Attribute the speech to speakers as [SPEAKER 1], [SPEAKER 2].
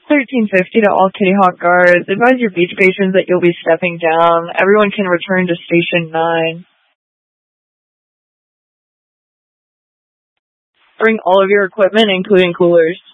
[SPEAKER 1] 1350 to all Kitty Hawk guards. Advise your beach patrons that you'll be stepping down. Everyone can return to Station 9. Bring all of your equipment, including coolers.